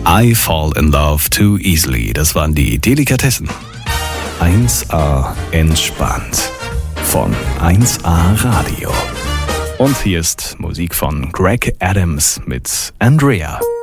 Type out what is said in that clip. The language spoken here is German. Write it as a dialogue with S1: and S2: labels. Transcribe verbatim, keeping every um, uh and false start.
S1: I Fall in Love Too Easily, das waren die Delikatessen. eins A entspannt von eins A Radio. Und hier ist Musik von Greg Adams mit Andrea.